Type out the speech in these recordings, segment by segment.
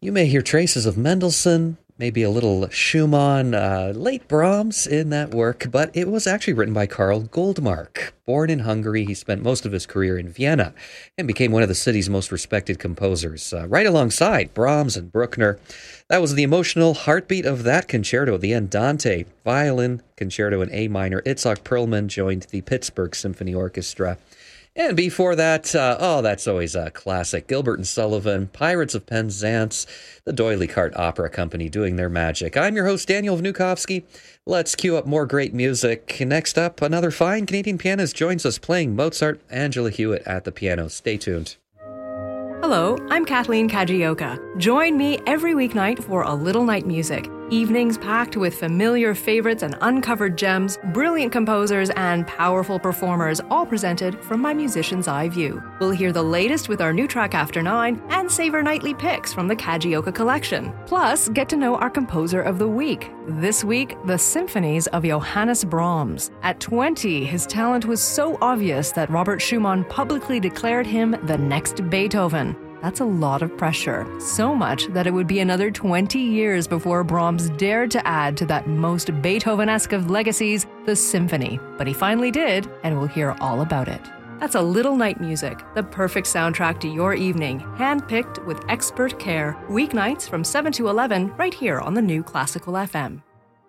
You may hear traces of Mendelssohn, maybe a little Schumann, late Brahms in that work, but it was actually written by Karl Goldmark. Born in Hungary, he spent most of his career in Vienna and became one of the city's most respected composers, right alongside Brahms and Bruckner. That was the emotional heartbeat of that concerto, the Andante, violin concerto in A minor. Itzhak Perlman joined the Pittsburgh Symphony Orchestra. And before that, that's always a classic. Gilbert and Sullivan, Pirates of Penzance, the D'Oyly Carte Opera Company doing their magic. I'm your host, Daniel Vnukovsky. Let's cue up more great music. Next up, another fine Canadian pianist joins us playing Mozart, Angela Hewitt at the piano. Stay tuned. Hello, I'm Kathleen Kajioka. Join me every weeknight for A Little Night Music. Evenings packed with familiar favorites and uncovered gems, brilliant composers, and powerful performers, all presented from my musician's eye view. We'll hear the latest with our new track After 9 and savor nightly picks from the Kajioka collection. Plus, get to know our composer of the week. This week, the symphonies of Johannes Brahms. At 20, his talent was so obvious that Robert Schumann publicly declared him the next Beethoven. That's a lot of pressure. So much that it would be another 20 years before Brahms dared to add to that most Beethoven-esque of legacies, the symphony. But he finally did, and we'll hear all about it. That's A Little Night Music, the perfect soundtrack to your evening, handpicked with expert care. Weeknights from 7 to 11, right here on the new Classical FM.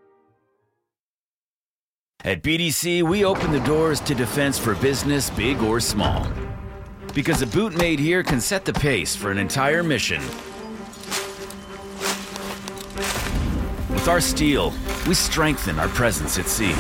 At BDC, we open the doors to defense for business, big or small. Because a boot made here can set the pace for an entire mission. With our steel, we strengthen our presence at sea.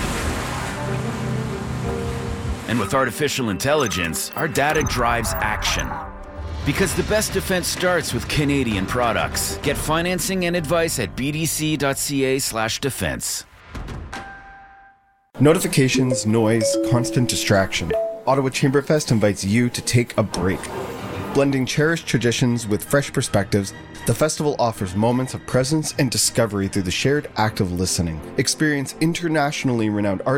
And with artificial intelligence, our data drives action. Because the best defense starts with Canadian products. Get financing and advice at bdc.ca/defense. Notifications, noise, constant distraction. Ottawa Chamberfest invites you to take a break. Blending cherished traditions with fresh perspectives, the festival offers moments of presence and discovery through the shared act of listening. Experience internationally renowned artists